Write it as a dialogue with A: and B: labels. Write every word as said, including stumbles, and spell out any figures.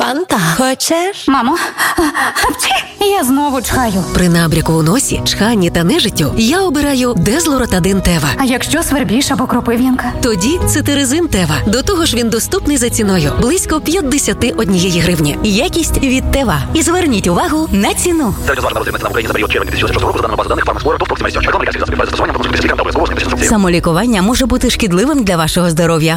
A: Фанта. Хочеш?
B: Мамо, апчі, я знову чхаю.
C: При набряку у носі, чханні та нежиттю я обираю Дезлоротадин Тева.
B: А якщо свербіж або кропив'янка?
C: Тоді цитиризин Тева. До того ж він доступний за ціною – близько п'ятдесят однієї гривні.
D: Якість від Тева. І зверніть увагу на ціну. Самолікування може бути шкідливим для вашого здоров'я.